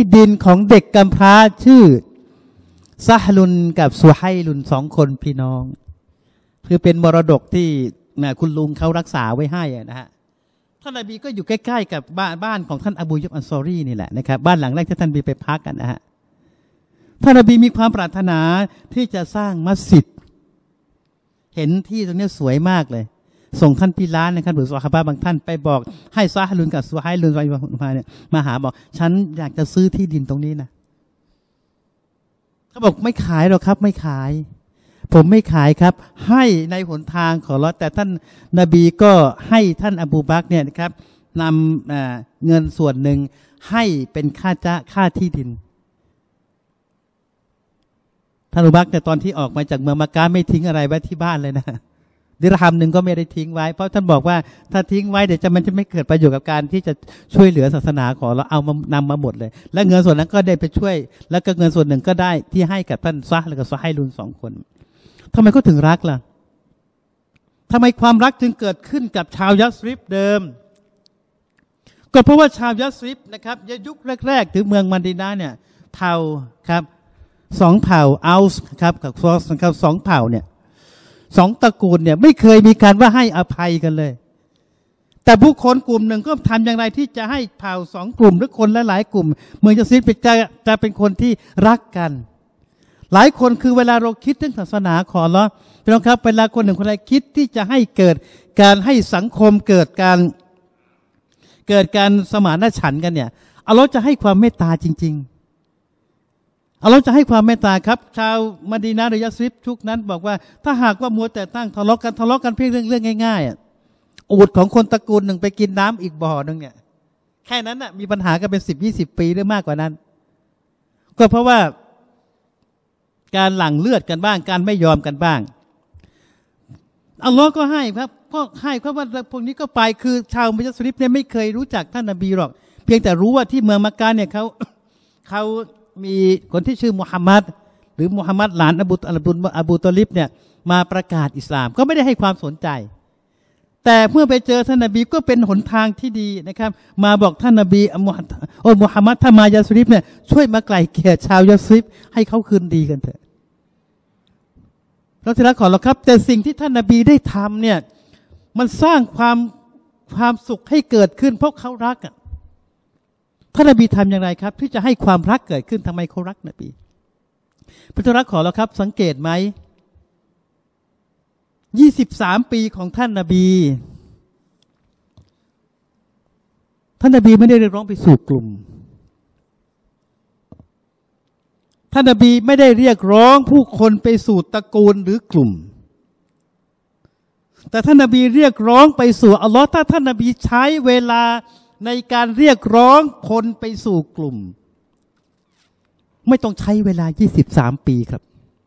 ดินของเด็กกำพร้าชื่อซะฮลุนกับซุไฮลุน2 คนพี่น้องคือเป็นมรดกที่คุณลุงเขารักษาไว้ให้นะฮะท่านนบีก็อยู่ใกล้ๆกับบ้านของท่านอบูยุบอันซอรีนี่แหละนะครับบ้านหลังแรกที่ท่านนบีไปพักกันนะฮะท่านนบีมีความปรารถนาที่จะสร้างมัสยิดเห็นที่ตรงนี้สวยมากเลยส่งท่านปิลาลนะครับหรือซอฮาบะห์บางท่านไปบอกให้ซะฮลุนกับซุไฮลุนมาหาบอกฉันอยากจะซื้อที่ดินตรงนี้นะเขาบอกไม่ขายหรอกครับไม่ขายผมไม่ขายครับให้ในหนทางของอัลเลาะห์แต่ท่านนบีก็ให้ท่านอบูบักรเนี่ยนะครับนำเงินส่วนหนึ่งให้เป็นค่าที่ดินท่านอบูบักรเนี่ยตอนที่ออกมาจากเมืองมักกะฮ์ไม่ทิ้งอะไรไว้ที่บ้านเลยนะดิรฮัมหนึ่งก็ไม่ได้ทิ้งไว้เพราะท่านบอกว่าถ้าทิ้งไว้เดี๋ยวมันจะไม่เกิดประโยชน์กับการที่จะช่วยเหลือศาสนาของเราเอามานำมาหมดเลยและเงินส่วนนั้นก็ได้ไปช่วยแล้วก็เงินส่วนหนึ่งก็ได้ที่ให้กับท่านซะฮ์และก็ซุไฮลุน2 คนทำไมเขาถึงรักล่ะทำไมความรักจึงเกิดขึ้นกับชาวยัสริบเดิมก็เพราะว่าชาวยัสริบนะครับยุคแรกๆถึงเมืองมะดีนะห์เนี่ยเผ่าครับ2 เผ่าอัลส์ครับกับซอสครับ2 เผ่าเนี่ย2 ตระกูลเนี่ยไม่เคยมีการว่าให้อภัยกันเลยแต่ผู้คนกลุ่มหนึ่งก็ทำอย่างไรที่จะให้เผ่า2 กลุ่มหรือคนหลายๆกลุ่มเมืองยัสริบจะเป็นคนที่รักกันหลายคนคือเวลาเราคิดถึงศาสนาของอัลเลาะห์พี่น้องครับเวลาคนหนึ่งคนใดคิดที่จะให้เกิดการให้สังคมเกิดการสมานฉันท์กันเนี่ยอัลเลาะห์จะให้ความเมตตาจริงๆอัลเลาะห์จะให้ความเมตตาครับชาวมะดีนะห์หรือยัสริบทุกนั้นบอกว่าถ้าหากว่ามัวแต่ตั้งทะเลาะกันเพียงเรื่องง่ายๆอูฐของคนตระกูลหนึ่งไปกินน้ำอีกบ่อนึงเนี่ยแค่นั้นน่ะมีปัญหากันเป็น10-20 ปีหรือมากกว่านั้นก็เพราะว่าการหลั่งเลือดกันบ้างการไม่ยอมกันบ้างอัลลอฮ์ก็ให้ครับก็ให้เพราะว่าพวกนี้ก็ไปคือชาวมัสยิดเนี่ยไม่เคยรู้จักท่านนบีหรอกเพียงแต่รู้ว่าที่เมืองมักกะฮ์เนี่ยเขามีคนที่ชื่อมุฮัมมัดหรือมุฮัมมัดหลานอบูตอลิบเนี่ยมาประกาศอิสลามก็ไม่ได้ให้ความสนใจแต่เมื่อไปเจอท่านนบีก็เป็นหนทางที่ดีนะครับมาบอกท่านนบีมุฮัมมัดถ้ามายัสริบเนี่ยช่วยมาไกล่เกลี่ยชาวยัสริบให้เขาคืนดีกันเถอะเราจะรักขอเราครับแต่สิ่งที่ท่านนบีได้ทำเนี่ยมันสร้างความสุขให้เกิดขึ้นเพราะเขารักอ่ะท่านนบีทำอย่างไรครับที่จะให้ความรักเกิดขึ้นทำไมเขารักนบีพระเจ้ารักขอเราครับสังเกตไหม23 ปีของท่านนบีไม่ได้เรียกร้องไปสู่กลุ่มท่านนบีไม่ได้เรียกร้องผู้คนไปสู่ตระกูลหรือกลุ่มแต่ท่านนบีเรียกร้องไปสู่อัลลอฮ์ถ้าท่านนบีใช้เวลาในการเรียกร้องคนไปสู่กลุ่มไม่ต้องใช้เวลา23 ปีครับ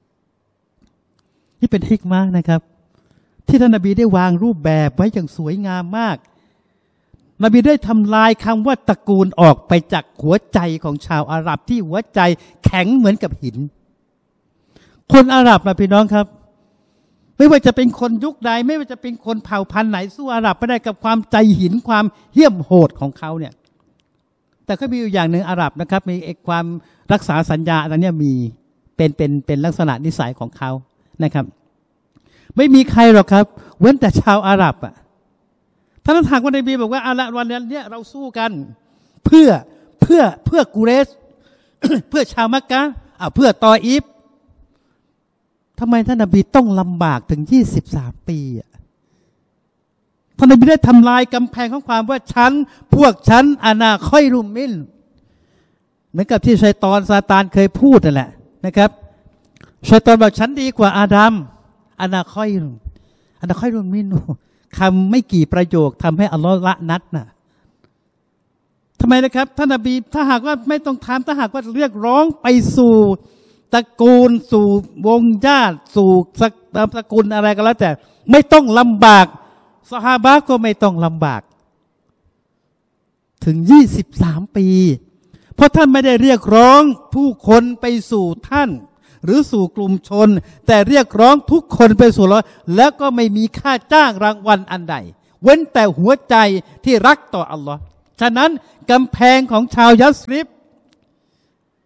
นี่เป็นฮิกมะห์นะครับที่ท่านนบีได้วางรูปแบบไว้อย่างสวยงามมากนบีได้ทำลายคำว่าตระกูลออกไปจากหัวใจของชาวอาหรับที่หัวใจแข็งเหมือนกับหินคนอาหรับนะพี่น้องครับไม่ว่าจะเป็นคนยุคใดไม่ว่าจะเป็นคนเผ่าพันธุ์ไหนสู้อาหรับไม่ได้กับความใจหินความเหี้ยมโหดของเขาเนี่ยแต่ก็มีอยู่อย่างหนึ่งอาหรับนะครับมีความรักษาสัญญาอันนี้มีเป็นลักษณะนิสัยของเขานะครับไม่มีใครหรอกครับเว้นแต่ชาวอาหรับอ่ะท่านถามว่านบีบอกว่าวันนี้เราสู้กันเพื่อกุเรช เพื่อชาวมักกะฮ์เพื่อตออีฟทำไมท่านนบีต้องลำบากถึง23 ปีท่านนบีได้ทำลายกำแพงของความว่าพวกฉันอานาค่อยรุมมินเหมือนกับที่ชัยฏอนซาตานเคยพูดนั่นแหละนะครับชัยฏอนบอกฉันดีกว่าอาดัมอานาค่อยรุมมินคำไม่กี่ประโยคทำให้อัลลอฮ์ละนัดนะทำไมนะครับท่านนบีถ้าหากว่าไม่ต้องทำถ้าหากว่าเรียกร้องไปสู่ตระกูลสู่วงญาติสู่ตระกูลอะไรก็แล้วแต่ไม่ต้องลำบากซอฮาบะห์ก็ไม่ต้องลำบากถึง23 ปีเพราะท่านไม่ได้เรียกร้องผู้คนไปสู่ท่านหรือสู่กลุ่มชนแต่เรียกร้องทุกคนไปสู่เราแล้วก็ไม่มีค่าจ้างรางวัลอันใดเว้นแต่หัวใจที่รักต่ออัลลอฮ์ฉะนั้นกำแพงของชาวยัสริบ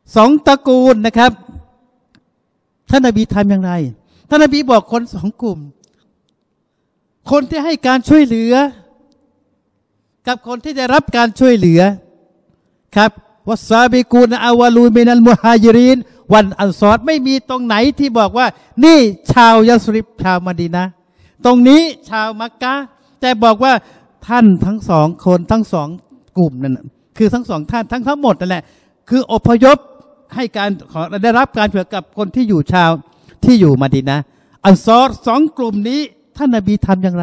2 ตระกูลนะครับท่านนบีทำอย่างไรท่านนบีบอกคน2 กลุ่มคนที่ให้การช่วยเหลือกับคนที่ได้รับการช่วยเหลือครับวัสซาบิกูนอาวาลูมินัลมุฮาญิรินวันอันซอรไม่มีตรงไหนที่บอกว่านี่ชาวยะสริบชาวมะดีนะห์ตรงนี้ชาวมักกะฮ์แต่บอกว่าท่านทั้ง2 คนทั้ง2 กลุ่มนั่นคือทั้ง2 ท่านทั้งหมดนั่นแหละคืออพยพให้การขอได้รับการช่วยกับคนที่อยู่ชาวที่อยู่มะดีนะห์อันซอร2 กลุ่มนี้ท่านนบีทำอย่างไร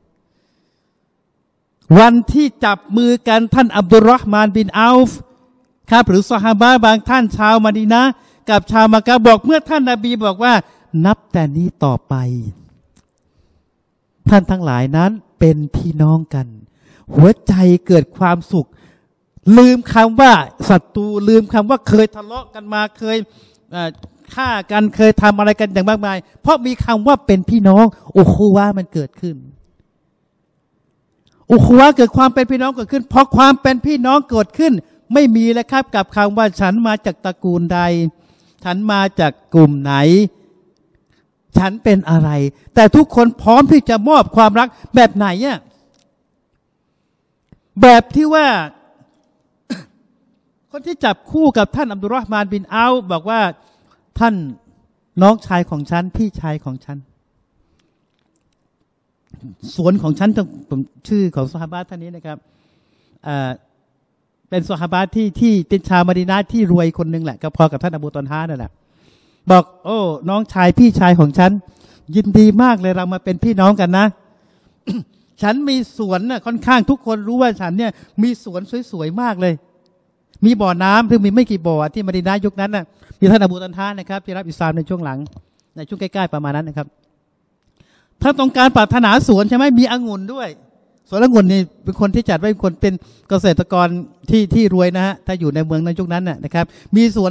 วันที่จับมือกันท่านอับดุลเราะห์มานบินเอาฟครับหรือซอฮาบะห์บางท่านชาวมะดีนะห์กับชาวมักกะฮ์บอกเมื่อท่านนบีบอกว่านับแต่นี้ต่อไปท่านทั้งหลายนั้นเป็นพี่น้องกันหัวใจเกิดความสุขลืมคำว่าศัตรูลืมคำว่าเคยทะเลาะกันมาเคยฆ่ากันเคยทำอะไรกันอย่างมากมายเพราะมีคำว่าเป็นพี่น้องอุคูวะห์มันเกิดขึ้นอุคูวะห์เกิดความเป็นพี่น้องเกิดขึ้นเพราะความเป็นพี่น้องเกิดขึ้นไม่มีแล้วครับกับคำว่าฉันมาจากตระกูลใดฉันมาจากกลุ่มไหนฉันเป็นอะไรแต่ทุกคนพร้อมที่จะมอบความรักแบบไหนแบบที่ว่า คนที่จับคู่กับท่านอับดุลเราะห์มานบินเอาฟบอกว่าท่านน้องชายของฉันพี่ชายของฉันสวนของฉันผมชื่อของซอฮาบะห์ท่านนี้นะครับเป็นซอฮาบะห์ที่เป็นชาวมะดีนะห์ที่รวยคนนึงแหละก็พอกับท่านอบูตอลฮานั่นแหละบอกโอ้น้องชายพี่ชายของฉันยินดีมากเลยเรามาเป็นพี่น้องกันนะ ฉันมีสวนน่ะค่อนข้างทุกคนรู้ว่าฉันเนี่ยมีสวนสวยๆมากเลยมีบ่อน้ำซึ่งมีไม่กี่บ่อที่มะดีนะห์ยุคนั้นน่ะมีท่านอบูตอลฮานะครับที่รับอิสลามในช่วงหลังในช่วงใกล้ๆประมาณนั้นนะครับถ้าต้องการปรารถนาสวนใช่ไหมมีองุ่นด้วยสวนองุ่นนี่เป็นคนที่จัดไว้เป็นคนเป็นเกษตรกรที่รวยนะฮะถ้าอยู่ในเมืองในยุคนั้นน่ะนะครับมีสวน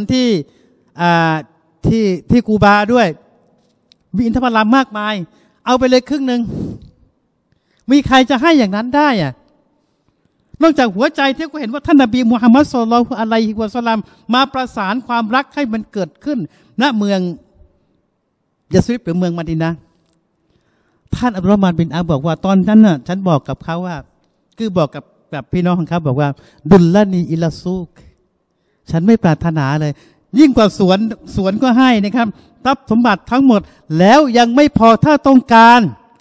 ที่กูบาด้วยมีอินทผลัมมากมายเอาไปเลยครึ่งหนึ่งมีใครจะให้อย่างนั้นได้นอกจากหัวใจที่เขาเห็นว่าท่านนบีมุฮัมมัดศ็อลลัลลอฮุอะลัยฮิวะซัลลัมมาประสานความรักให้มันเกิดขึ้นณเมืองยะซริบหรือเมืองมะดีนะห์ท่านอับดุลเราะห์มานบินเอาฟบอกว่าตอนนั้นน่ะฉันบอกกับเขาว่าคือบอกกับพี่น้องของเขาบอกว่าดุลลานีอิลาซูกฉันไม่ปรารถนาเลยยิ่งกว่าสวนก็ให้นะครับทรัพย์สมบัติทั้งหมดแล้วยังไม่พอถ้าต้องการ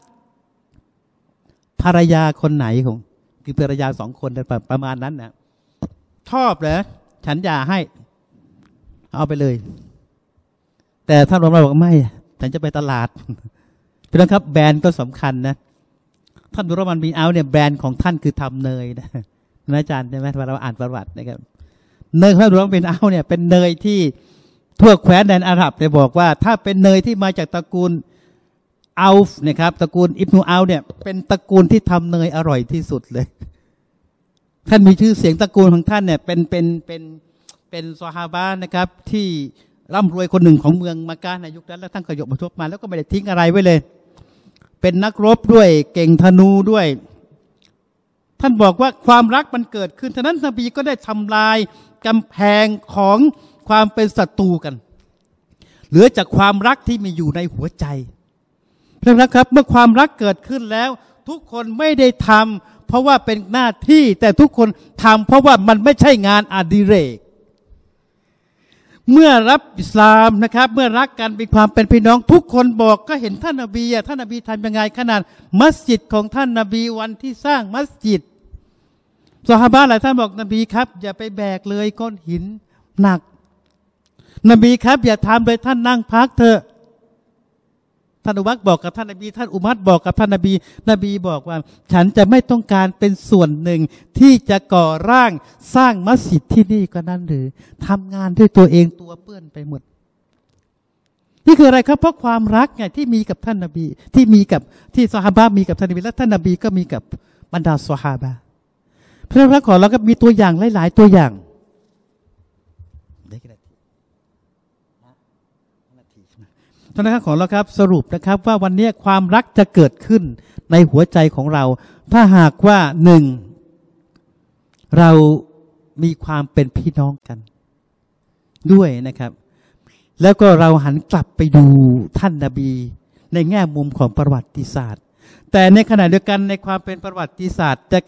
ภรรยาคนไหนของคือภรรยา2 คนประมาณนั้นนะชอบเหรอฉันอย่าให้เอาไปเลยแต่ท่านอับดุลเราะห์บอกไม่ฉันจะไปตลาดพี่น้องครับแบรนด์ก็สำคัญนะท่านอับดุลเราะห์มานบินเอาฟเนี่ยแบรนด์ของท่านคือทำเนยนะอาจารย์ใช่ไหมเราอ่านประวัตินะครับเนยท่านอับดุลเราะห์มานบินเอาฟเนี่ยเป็นเนยที่ทั่วแคว้นแดนอาหรับเนี่ยบอกว่าถ้าเป็นเนยที่มาจากตระกูลเอาฟนะครับตระกูลอิบนุเอาฟเนี่ยเป็นตระกูลที่ทำเนยอร่อยที่สุดเลยท่านมีชื่อเสียงตระกูลของท่านเนี่ยเป็นซอฮาบะห์นะครับที่ร่ำรวยคนหนึ่งของเมืองมักกะฮ์ในยุคนั้นแล้วท่านก็ยกมาทบมาแล้วก็ไม่ได้ทิ้งอะไรไว้เลยเป็นนักรบด้วยเก่งธนูด้วยท่านบอกว่าความรักมันเกิดขึ้นฉะนั้นนบีก็ได้ทำลายกำแพงของความเป็นศัตรูกันเหลือจากความรักที่มีอยู่ในหัวใจเพื่อนครับเมื่อความรักเกิดขึ้นแล้วทุกคนไม่ได้ทำเพราะว่าเป็นหน้าที่แต่ทุกคนทำเพราะว่ามันไม่ใช่งานอดิเรกเมื่อรับอิสลามนะครับเมื่อรักกันเป็นความเป็นพี่น้องทุกคนบอกก็เห็นท่านนบีท่านนบีทำยังไงขนาดมัสยิดของท่านนบีวันที่สร้างมัสยิดซอฮาบะห์หลายท่านบอกนบีครับอย่าไปแบกเลยก้อนหินหนักนบีครับอย่าทำเลยท่านนั่งพักเถอะท่านอุบักรบอกกับท่านนบีท่านอุมัรบอกกับท่านนบีบอกว่าฉันจะไม่ต้องการเป็นส่วนหนึ่งที่จะก่อร่างสร้างมัสยิดที่นี่ก็นั้นหรือทำงานด้วยตัวเองตัวเปื้อนไปหมดนี่คืออะไรครับเพราะความรักไงที่มีกับท่านนบีที่มีกับที่ซอฮาบะห์มีกับท่านนบีและท่านนบีก็มีกับบรรดาซอฮาบะห์พระรักของเราก็มีตัวอย่างหลายๆตัวอย่างท่านนะครับของเราครับสรุปนะครับว่าวันนี้ความรักจะเกิดขึ้นในหัวใจของเราถ้าหากว่า1เรามีความเป็นพี่น้องกันด้วยนะครับ แล้วก็เราหันกลับไปดูท่านนบีในแง่มุมของประวัติศาสตร์ แต่ในขณะเดียวกันในความเป็นประวัติศาสตร์จะ